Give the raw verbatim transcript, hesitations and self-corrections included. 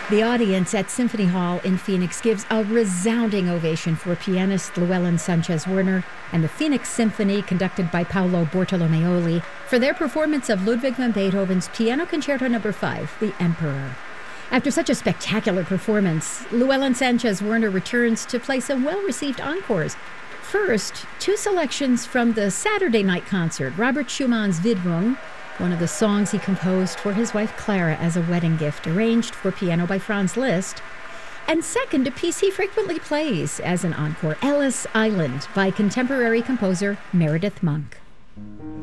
The audience at Symphony Hall in Phoenix gives a resounding ovation for pianist Llewellyn Sanchez-Werner and the Phoenix Symphony, conducted by Paolo Bortolomeoli, for their performance of Ludwig van Beethoven's Piano Concerto Number five, The Emperor. After such a spectacular performance, Llewellyn Sanchez-Werner returns to play some well-received encores. First, two selections from the Saturday night concert, Robert Schumann's Widmung, one of the songs he composed for his wife Clara as a wedding gift, arranged for piano by Franz Liszt. And second, a piece he frequently plays as an encore, Ellis Island, by contemporary composer Meredith Monk.